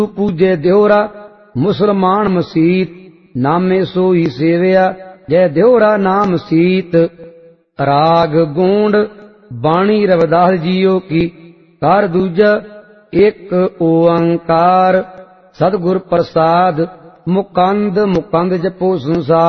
पूजे देवरा मुसलमान मसीत, नामे सोई सेविया जय देवरा नाम सीत। राग गोंड बाणी रविदास जीओ की, कार दूजा एक ओंकार। सतगुर प्रसाद मुकंद मुकंद जपो संसार।